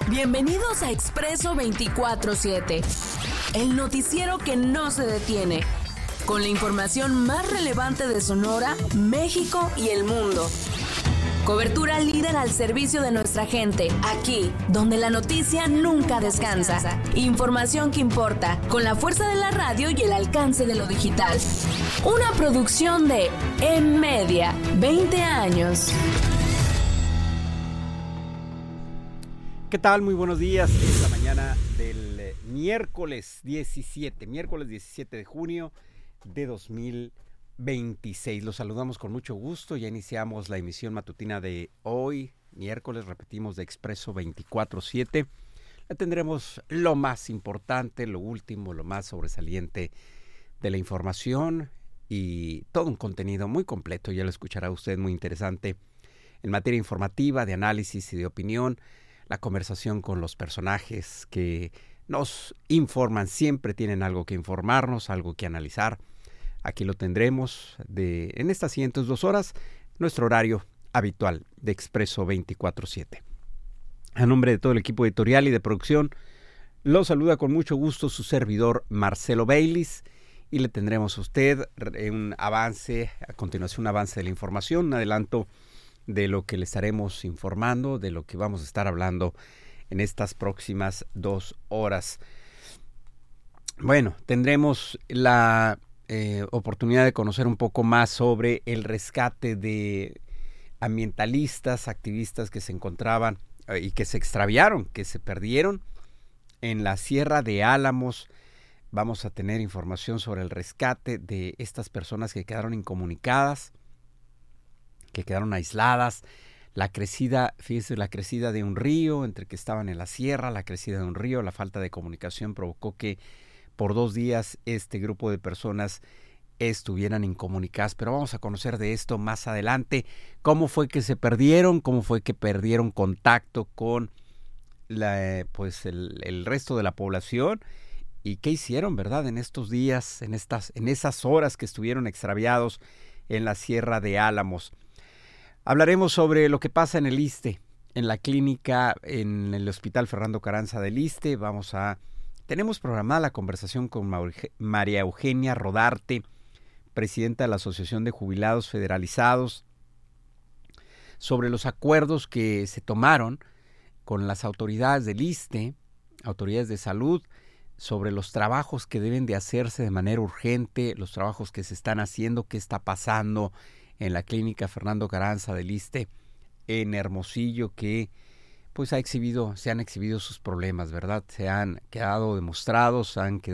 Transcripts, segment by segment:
Bienvenidos a Expreso 24/7, el noticiero que no se detiene, con la información más relevante de Sonora, México y el mundo. Cobertura líder al servicio de nuestra gente, aquí, donde la noticia nunca descansa. Información que importa, con la fuerza de la radio y el alcance de lo digital. Una producción de M-Media, 20 años. ¿Qué tal? Muy buenos días. Esta mañana del miércoles 17 de junio de 2026. Los saludamos con mucho gusto. Ya iniciamos la emisión matutina de hoy, miércoles, repetimos, de Expreso 24/7. Ya tendremos lo más importante, lo último, lo más sobresaliente de la información y todo un contenido muy completo. Ya lo escuchará usted, muy interesante en materia informativa, de análisis y de opinión. La conversación con los personajes que nos informan, siempre tienen algo que informarnos, algo que analizar. Aquí lo tendremos en estas siguientes 2 horas, nuestro horario habitual de Expreso 24/7. A nombre de todo el equipo editorial y de producción, lo saluda con mucho gusto su servidor Marcelo Baylis y le tendremos a usted un avance, a continuación un avance de la información, un adelanto de lo que le estaremos informando, de lo que vamos a estar hablando en estas próximas 2 horas. Bueno, tendremos la oportunidad de conocer un poco más sobre el rescate de ambientalistas, activistas que se encontraban y que se extraviaron, que se perdieron en la Sierra de Álamos. Vamos a tener información sobre el rescate de estas personas que quedaron incomunicadas, que quedaron aisladas, la crecida de un río, entre que estaban en la sierra, la crecida de un río, la falta de comunicación provocó que por 2 días este grupo de personas estuvieran incomunicadas, pero vamos a conocer de esto más adelante, cómo fue que se perdieron, cómo fue que perdieron contacto con el resto de la población y qué hicieron, ¿verdad? En estos días, en esas horas que estuvieron extraviados en la Sierra de Álamos. Hablaremos sobre lo que pasa en el ISSSTE, en la clínica, en el Hospital Fernando Carranza del ISSSTE. Tenemos programada la conversación con María Eugenia Rodarte, presidenta de la Asociación de Jubilados Federalizados, sobre los acuerdos que se tomaron con las autoridades del ISSSTE, autoridades de salud, sobre los trabajos que deben de hacerse de manera urgente, los trabajos que se están haciendo, qué está pasando en la clínica Fernando Carranza del ISSSTE en Hermosillo, que pues se han exhibido sus problemas, ¿verdad? Se han quedado demostrados, se han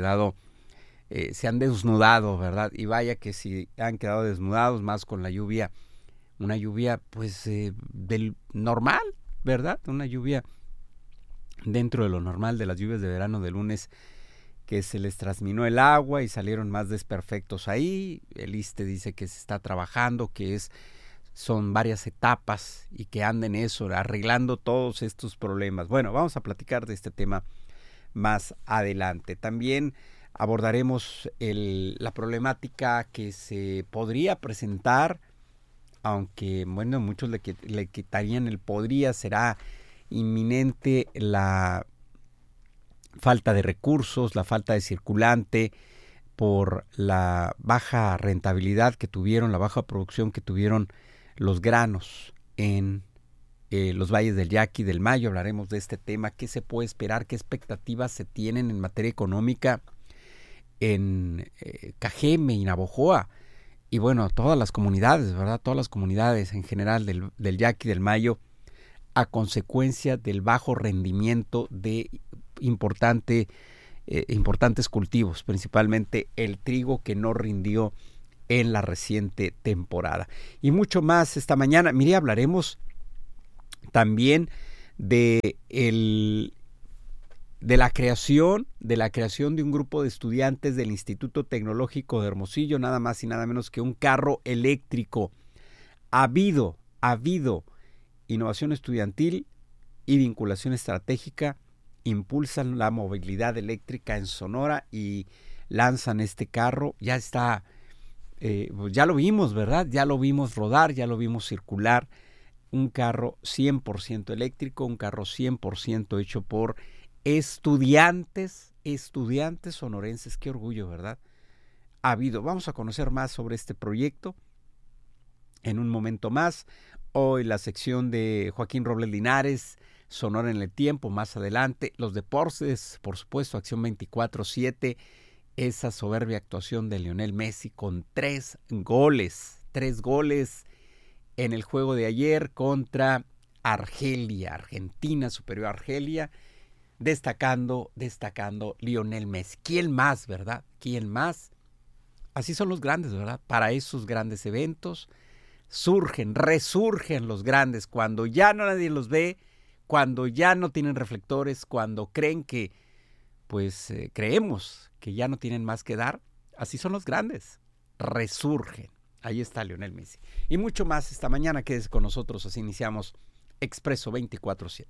desnudado, ¿verdad? Y vaya que si han quedado desnudados, más con la lluvia, una lluvia pues del normal, ¿verdad? Una lluvia dentro de lo normal de las lluvias de verano de lunes, que se les trasminó el agua y salieron más desperfectos ahí. El ISSSTE dice que se está trabajando, que son varias etapas y que anda en eso, arreglando todos estos problemas. Bueno, vamos a platicar de este tema más adelante. También abordaremos la problemática que se podría presentar, aunque bueno, muchos le quitarían el podría, será inminente la falta de recursos, la falta de circulante por la baja rentabilidad que tuvieron, la baja producción que tuvieron los granos en los valles del Yaqui y del Mayo. Hablaremos de este tema, qué se puede esperar, qué expectativas se tienen en materia económica en Cajeme y Navojoa. Y bueno, todas las comunidades, ¿verdad? Todas las comunidades en general del Yaqui y del Mayo, a consecuencia del bajo rendimiento de importantes cultivos, principalmente el trigo, que no rindió en la reciente temporada. Y mucho más esta mañana. Mire, hablaremos también de la creación de un grupo de estudiantes del Instituto Tecnológico de Hermosillo, nada más y nada menos que un carro eléctrico. Ha habido innovación estudiantil y vinculación estratégica, impulsan la movilidad eléctrica en Sonora y lanzan este carro. Ya está, ya lo vimos, ¿verdad? Ya lo vimos rodar, ya lo vimos circular. un carro 100% eléctrico, un carro 100% hecho por estudiantes sonorenses. Qué orgullo, ¿verdad? Vamos a conocer más sobre este proyecto en un momento más. Hoy la sección de Joaquín Robles Linares, Sonora en el Tiempo, más adelante. Los deportes, por supuesto, Acción 24/7, esa soberbia actuación de Lionel Messi con 3 goles en el juego de ayer contra Argelia. Argentina superior a Argelia, destacando Lionel Messi. ¿Quién más, verdad? ¿Quién más? Así son los grandes, ¿verdad? Para esos grandes eventos resurgen los grandes cuando ya no nadie los ve, cuando ya no tienen reflectores, cuando creen que, creemos que ya no tienen más que dar. Así son los grandes, resurgen. Ahí está Lionel Messi. Y mucho más esta mañana. Quédese con nosotros, así iniciamos Expreso 24/7.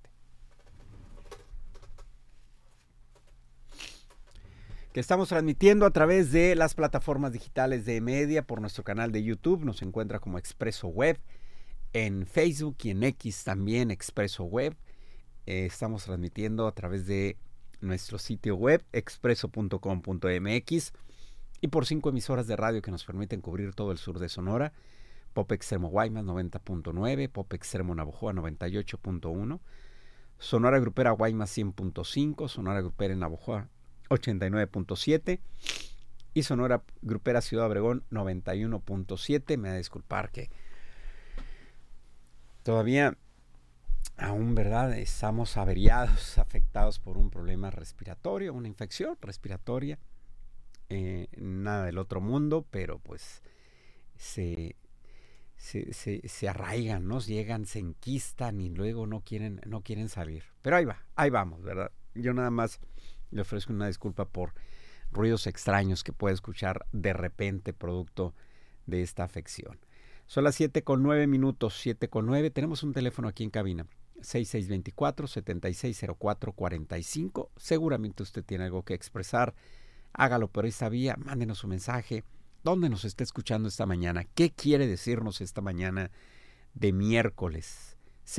Que estamos transmitiendo a través de las plataformas digitales de Media, por nuestro canal de YouTube, nos encuentra como Expreso Web, en Facebook y en X también Expreso Web. Estamos transmitiendo a través de nuestro sitio web, expreso.com.mx, y por 5 emisoras de radio que nos permiten cubrir todo el sur de Sonora: Pop Extremo Guaymas 90.9, Pop Extremo Navojoa 98.1, Sonora Grupera Guaymas 100.5, Sonora Grupera en Navojoa 89.7 y Sonora Grupera Ciudad Obregón 91.7. Me va a disculpar que todavía aún, ¿verdad?, estamos averiados, afectados por un problema respiratorio, una infección respiratoria, nada del otro mundo, pero se arraigan, ¿no? Llegan, se enquistan y luego no quieren salir. Pero ahí vamos, ¿verdad? Yo nada más le ofrezco una disculpa por ruidos extraños que puede escuchar de repente producto de esta afección. Son las 7:09, 7:09. Tenemos un teléfono aquí en cabina, 6624-760445. Seguramente usted tiene algo que expresar. Hágalo por esta vía, mándenos su mensaje. ¿Dónde nos está escuchando esta mañana? ¿Qué quiere decirnos esta mañana de miércoles?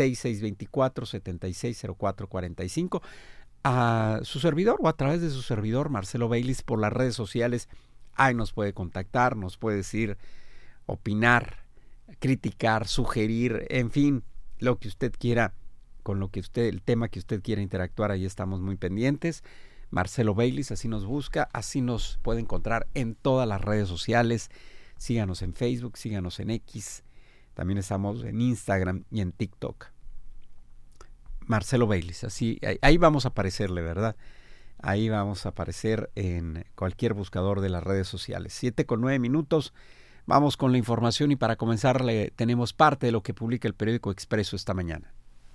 6624-760445. A su servidor o a través de su servidor, Marcelo Baylis, por las redes sociales. Ahí nos puede contactar, nos puede decir, opinar, criticar, sugerir, en fin, lo que usted quiera, el tema que usted quiera interactuar. Ahí estamos muy pendientes. Marcelo Baylis, así nos busca, así nos puede encontrar en todas las redes sociales. Síganos en Facebook, síganos en X, también estamos en Instagram y en TikTok. Marcelo Baylis, así, ahí vamos a aparecerle, ¿verdad? Ahí vamos a aparecer en cualquier buscador de las redes sociales. 7:09. Vamos con la información y para comenzar tenemos parte de lo que publica el periódico Expreso esta mañana.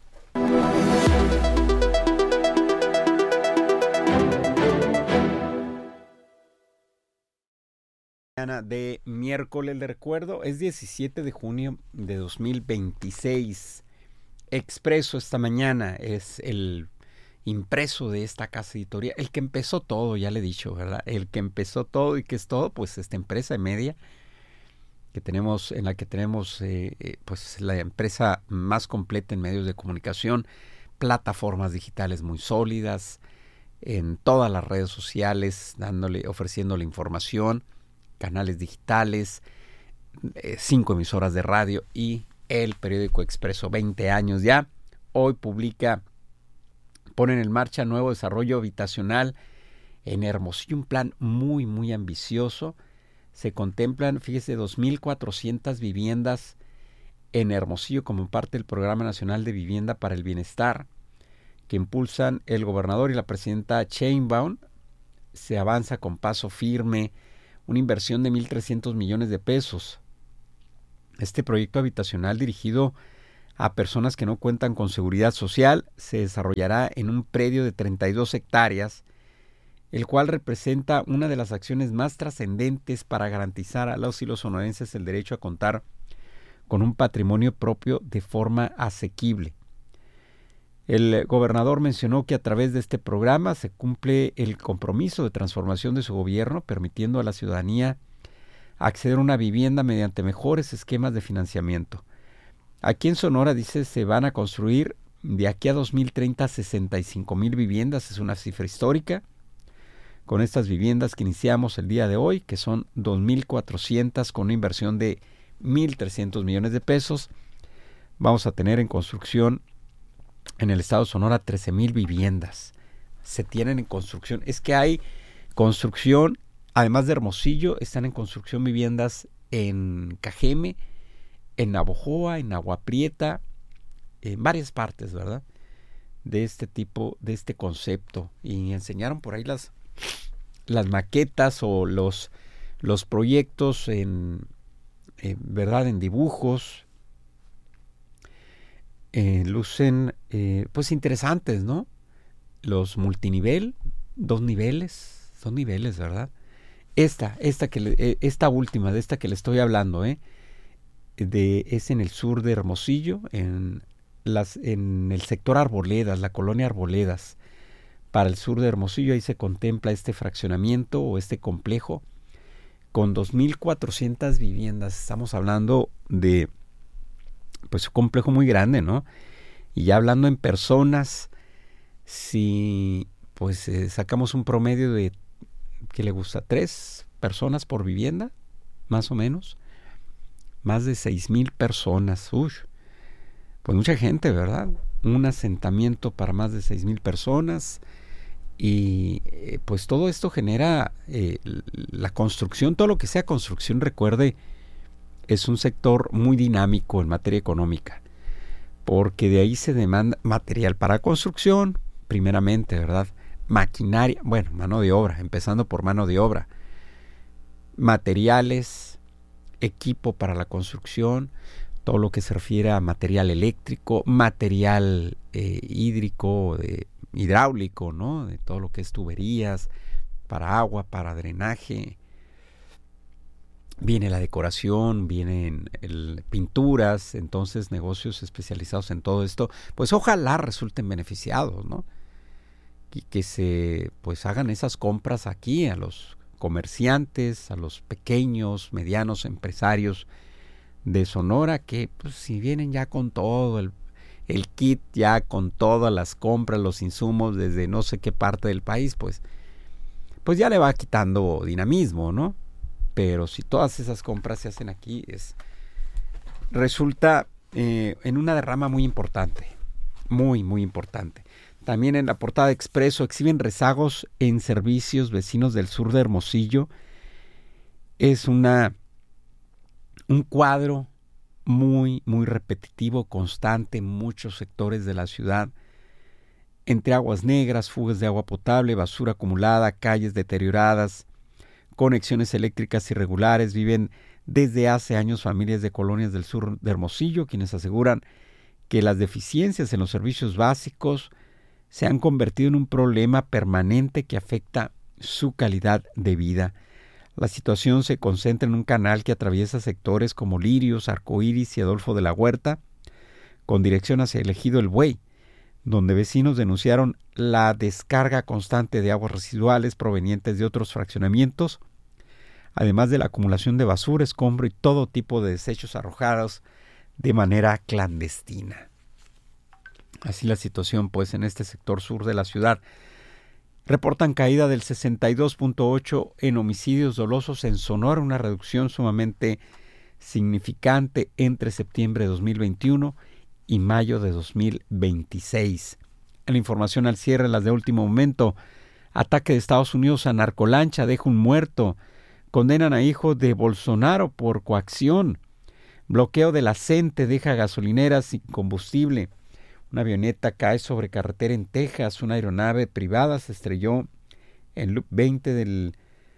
De miércoles, le recuerdo, es 17 de junio de 2026. Expreso esta mañana es el impreso de esta casa editorial, el que empezó todo, ya le he dicho, ¿verdad? El que empezó todo y que es todo, esta empresa de Media que tenemos, en la que tenemos la empresa más completa en medios de comunicación, plataformas digitales muy sólidas, en todas las redes sociales, ofreciéndole información, canales digitales, 5 emisoras de radio y el periódico Expreso, 20 años ya. Hoy ponen en marcha nuevo desarrollo habitacional en Hermosillo, un plan muy, muy ambicioso. Se contemplan, fíjese, 2,400 viviendas en Hermosillo como parte del Programa Nacional de Vivienda para el Bienestar que impulsan el gobernador y la presidenta Sheinbaum. Se avanza con paso firme, una inversión de 1,300 millones de pesos. Este proyecto habitacional dirigido a personas que no cuentan con seguridad social se desarrollará en un predio de 32 hectáreas, el cual representa una de las acciones más trascendentes para garantizar a los y los sonorenses el derecho a contar con un patrimonio propio de forma asequible. El gobernador mencionó que a través de este programa se cumple el compromiso de transformación de su gobierno, permitiendo a la ciudadanía acceder a una vivienda mediante mejores esquemas de financiamiento. Aquí en Sonora, dice, se van a construir de aquí a 2030 65,000 viviendas. Es una cifra histórica. Con estas viviendas que iniciamos el día de hoy, que son 2,400 con una inversión de 1,300 millones de pesos, vamos a tener en construcción en el estado de Sonora 13,000 viviendas. Se tienen en construcción. Es que hay construcción, además de Hermosillo, están en construcción viviendas en Cajeme, en Navojoa, en Agua Prieta, en varias partes, ¿verdad? De este tipo, de este concepto. Y enseñaron por ahí las maquetas o los proyectos en ¿verdad? En dibujos. Lucen pues interesantes, ¿no? Los multinivel, dos niveles, ¿verdad? Esta última, de esta que le estoy hablando, es en el sur de Hermosillo, en el sector Arboledas, la colonia Arboledas. Para el sur de Hermosillo, ahí se contempla este fraccionamiento o este complejo con 2,400 viviendas. Estamos hablando de pues un complejo muy grande, ¿no? Y ya hablando en personas, si pues sacamos un promedio de, ¿qué le gusta? 3 personas por vivienda, más o menos. Más de 6,000 personas. Uy, pues mucha gente, ¿verdad? Un asentamiento para más de 6,000 personas. Y pues todo esto genera la construcción, todo lo que sea construcción, recuerde, es un sector muy dinámico en materia económica, porque de ahí se demanda material para construcción, primeramente, ¿verdad? Maquinaria, bueno, mano de obra, empezando por mano de obra, materiales, equipo para la construcción, todo lo que se refiere a material eléctrico, material hídrico, hidráulico, ¿no? De todo lo que es tuberías, para agua, para drenaje. Viene la decoración, vienen pinturas, entonces negocios especializados en todo esto, pues ojalá resulten beneficiados, ¿no? Y que se pues hagan esas compras aquí a los comerciantes, a los pequeños, medianos empresarios de Sonora, que pues si vienen ya con todo el kit, ya con todas las compras, los insumos desde no sé qué parte del país, pues ya le va quitando dinamismo, ¿no? Pero si todas esas compras se hacen aquí, resulta en una derrama muy importante, muy, muy importante. También en la portada de Expreso exhiben rezagos en servicios vecinos del sur de Hermosillo. Es un cuadro muy, muy repetitivo, constante en muchos sectores de la ciudad. Entre aguas negras, fugas de agua potable, basura acumulada, calles deterioradas, conexiones eléctricas irregulares, viven desde hace años familias de colonias del sur de Hermosillo, quienes aseguran que las deficiencias en los servicios básicos se han convertido en un problema permanente que afecta su calidad de vida. La situación se concentra en un canal que atraviesa sectores como Lirios, Arcoíris y Adolfo de la Huerta, con dirección hacia el ejido El Buey, donde vecinos denunciaron la descarga constante de aguas residuales provenientes de otros fraccionamientos, además de la acumulación de basura, escombro y todo tipo de desechos arrojados de manera clandestina. Así la situación, pues, en este sector sur de la ciudad. Reportan caída del 62.8 en homicidios dolosos en Sonora, una reducción sumamente significante entre septiembre de 2021 y mayo de 2026. En la información al cierre, las de último momento: ataque de Estados Unidos a narcolancha, deja un muerto. Condenan a hijo de Bolsonaro por coacción. Bloqueo de la CENTE deja gasolineras sin combustible. Una avioneta cae sobre carretera en Texas. Una aeronave privada se estrelló en Loop 20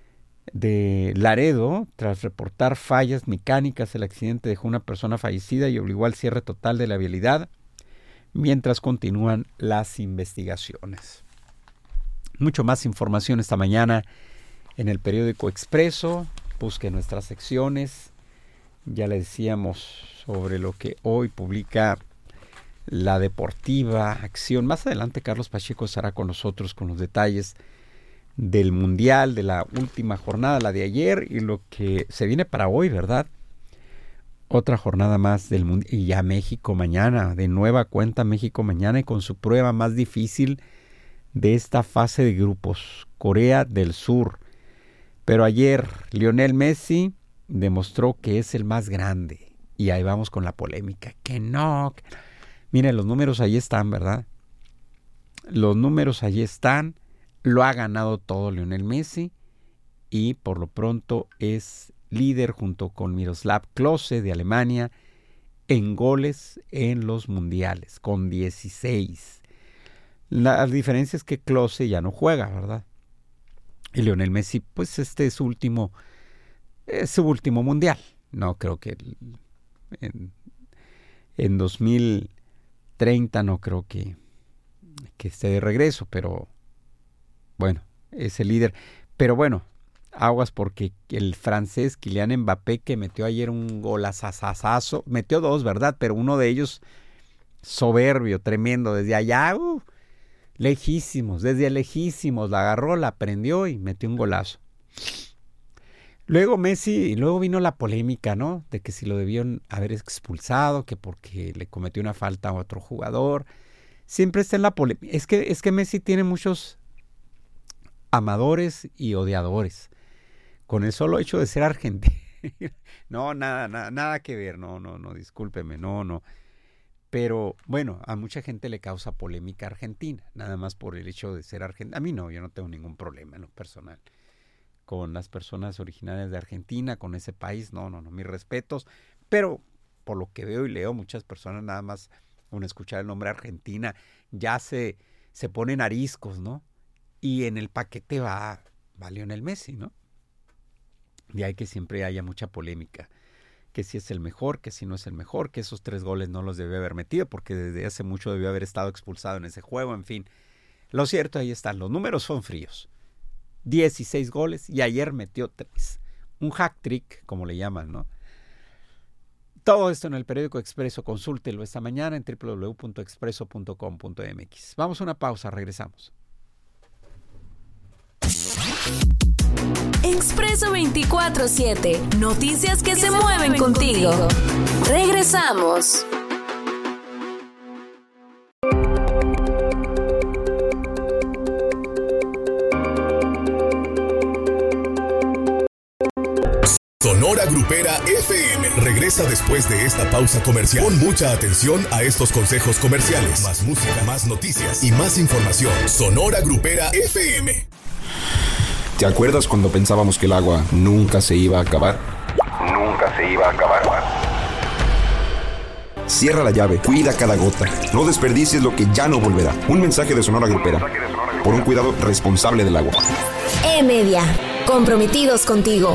de Laredo. Tras reportar fallas mecánicas, el accidente dejó una persona fallecida y obligó al cierre total de la vialidad, mientras continúan las investigaciones. Mucho más información esta mañana en el periódico Expreso. Busque nuestras secciones. Ya le decíamos sobre lo que hoy publica la Deportiva Acción. Más adelante Carlos Pacheco estará con nosotros con los detalles del Mundial, de la última jornada, la de ayer, y lo que se viene para hoy, ¿verdad? otra jornada más del mundo. Y ya México mañana, de nueva cuenta México mañana y con su prueba más difícil de esta fase de grupos, Corea del Sur. Pero ayer Lionel Messi demostró que es el más grande. Y ahí vamos con la polémica. Que no. Miren, los números ahí están, ¿verdad? Los números ahí están. Lo ha ganado todo Lionel Messi. Y por lo pronto es líder junto con Miroslav Klose de Alemania en goles en los mundiales, con 16. La diferencia es que Klose ya no juega, ¿verdad? Y Lionel Messi, pues este es su último mundial. No creo que en 2030 no creo que esté de regreso, pero bueno, es el líder. Pero bueno, aguas porque el francés Kylian Mbappé, que metió ayer un golazazazo, metió dos, ¿verdad? Pero uno de ellos soberbio, tremendo, desde allá, desde lejísimos, la agarró, la prendió y metió un golazo. Luego luego vino la polémica, ¿no? De que si lo debían haber expulsado, que porque le cometió una falta a otro jugador. Siempre está en la polémica. Es que Messi tiene muchos amadores y odiadores. Con el solo hecho de ser argentino. No, nada que ver. No, discúlpeme, no. Pero bueno, a mucha gente le causa polémica Argentina, nada más por el hecho de ser argentino. A mí no, yo no tengo ningún problema en lo personal con las personas originarias de Argentina, con ese país, no, mis respetos. Pero por lo que veo y leo, muchas personas nada más con escuchar el nombre Argentina ya se ponen ariscos, ¿no? Y en el paquete va Lionel Messi, ¿no? De ahí que siempre haya mucha polémica, que si es el mejor, que si no es el mejor, que esos 3 goles no los debió haber metido, porque desde hace mucho debió haber estado expulsado en ese juego, en fin. Lo cierto, ahí están, los números son fríos. 16 goles y ayer metió 3. Un hack trick, como le llaman, ¿no? Todo esto en el periódico Expreso, consúltelo esta mañana en www.expreso.com.mx. Vamos a una pausa, regresamos. Expreso 24/7. Noticias que se mueven contigo. Regresamos. Sonora Grupera FM regresa después de esta pausa comercial. Pon mucha atención a estos consejos comerciales. Más música, más noticias y más información. Sonora Grupera FM. ¿Te acuerdas cuando pensábamos que el agua nunca se iba a acabar? Nunca se iba a acabar. Cierra la llave, cuida cada gota. No desperdicies lo que ya no volverá. Un mensaje de Sonora Grupera. Por un cuidado responsable del agua. E-Media. Comprometidos contigo.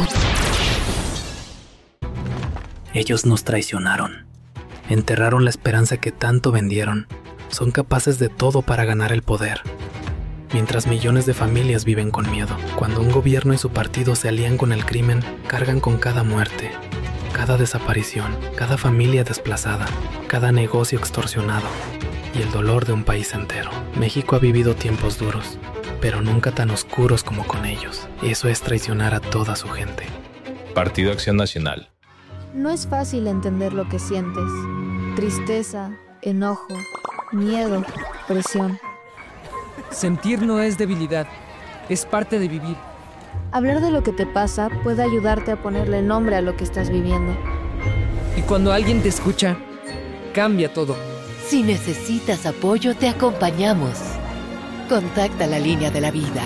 Ellos nos traicionaron. Enterraron la esperanza que tanto vendieron. Son capaces de todo para ganar el poder. Mientras millones de familias viven con miedo. Cuando un gobierno y su partido se alían con el crimen, cargan con cada muerte, cada desaparición, cada familia desplazada, cada negocio extorsionado y el dolor de un país entero. México ha vivido tiempos duros, pero nunca tan oscuros como con ellos. Eso es traicionar a toda su gente. Partido Acción Nacional. No es fácil entender lo que sientes. Tristeza, enojo, miedo, presión. Sentir no es debilidad, es parte de vivir. Hablar de lo que te pasa puede ayudarte a ponerle nombre a lo que estás viviendo. Y cuando alguien te escucha, cambia todo. Si necesitas apoyo, te acompañamos. Contacta la línea de la vida.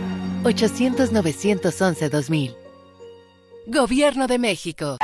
800-911-2000. Gobierno de México.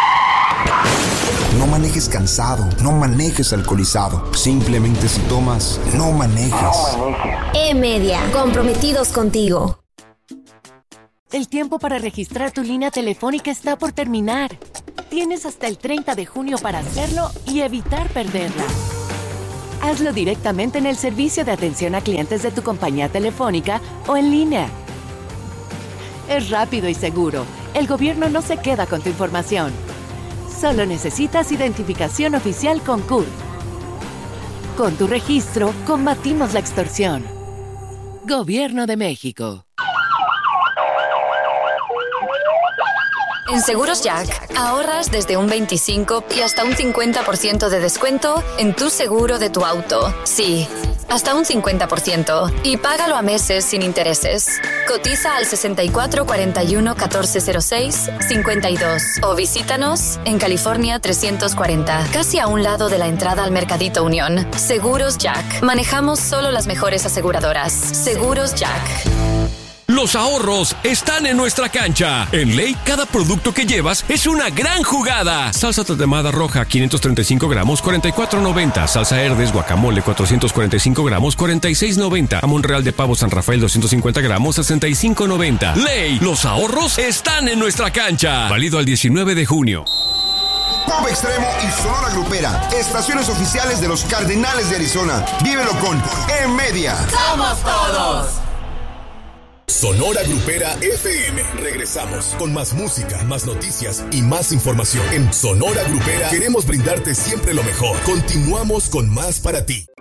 No manejes cansado, no manejes alcoholizado. Simplemente si tomas, no manejes. E-Media. Comprometidos contigo. El tiempo para registrar tu línea telefónica está por terminar. Tienes hasta el 30 de junio para hacerlo y evitar perderla. Hazlo directamente en el servicio de atención a clientes de tu compañía telefónica o en línea. Es rápido y seguro. El gobierno no se queda con tu información. Solo necesitas identificación oficial con CURP. Con tu registro, combatimos la extorsión. Gobierno de México. En Seguros Jack, ahorras desde un 25 y hasta un 50% de descuento en tu seguro de tu auto. Sí, hasta un 50%. Y págalo a meses sin intereses. Cotiza al 64 41 1406 52 o visítanos en California 340, casi a un lado de la entrada al Mercadito Unión. Seguros Jack. Manejamos solo las mejores aseguradoras. Seguros Jack. Los ahorros están en nuestra cancha. En Ley, cada producto que llevas es una gran jugada. Salsa tatemada roja, 535 gramos, 44.90. Salsa Herdes, guacamole, 445 gramos, 46.90. Jamón real de pavo San Rafael, 250 gramos, 65.90. Ley, los ahorros están en nuestra cancha. Válido al 19 de junio. Pop Extremo y Sonora Grupera, estaciones oficiales de los Cardenales de Arizona. Vívelo con E-Media. ¡Somos todos! Sonora Grupera FM. Regresamos con más música, más noticias y más información. En Sonora Grupera queremos brindarte siempre lo mejor. Continuamos con más para ti.